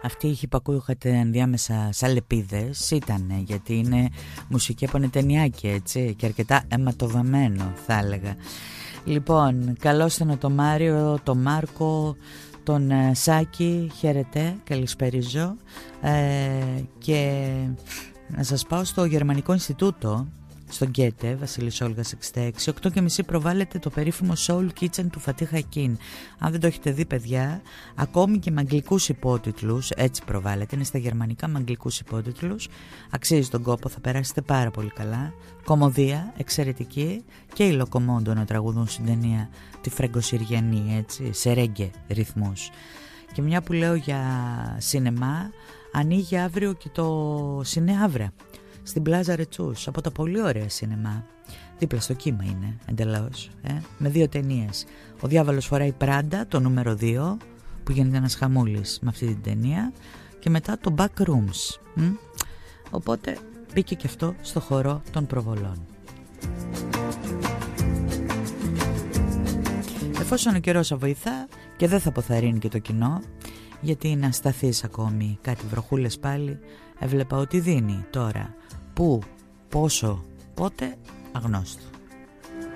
Αυτή η ήχη που ακούγεται ενδιάμεσα σαν λεπίδες ήταν, γιατί είναι μουσική από νετενιάκι, έτσι, και αρκετά αιματοβαμμένο θα έλεγα. Λοιπόν, καλώς τον Μάριο, τον Μάρκο, τον Σάκη, χαίρετε, καλησπέριζω. Και να σας πάω στο Γερμανικό Ινστιτούτο, στο Γκέτε, Βασίλης Όλγας 66, 8:30 προβάλλεται το περίφημο Soul Kitchen του Φατί Χακίν. Αν δεν το έχετε δει, παιδιά, ακόμη και με αγγλικούς υπότιτλους, έτσι προβάλλεται, είναι στα γερμανικά με αγγλικούς υπότιτλους, αξίζει τον κόπο, θα περάσετε πάρα πολύ καλά. Κομμωδία, εξαιρετική, και οι Λοκομόντο να τραγουδούν στην ταινία τη Φρεγκοσυριανή, έτσι, σε ρέγγε ρυθμούς. Και μια που λέω για σινεμά, ανοίγει αύριο και το Σινεαύρα στην Πλάζα Ρετσούς, από τα πολύ ωραία σινεμά. Δίπλα στο Κύμα είναι εντελώς, με 2 ταινίες. Ο Διάβολος φοράει Πράντα, το νούμερο 2, που γίνεται ένας χαμούλης με αυτή την ταινία, και μετά το Backrooms. Οπότε μπήκε και αυτό στο χορό των προβολών. Εφόσον ο καιρός βοηθά και δεν θα αποθαρρύνει και το κοινό, γιατί να σταθείς ακόμη κάτι βροχούλες πάλι, έβλεπα ότι δίνει τώρα. Πού, πόσο, πότε, αγνώστο.